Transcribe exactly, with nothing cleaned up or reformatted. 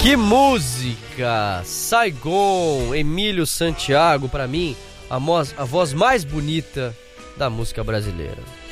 Que música! Saigon, Emílio Santiago, pra mim, a voz, a voz mais bonita da música brasileira.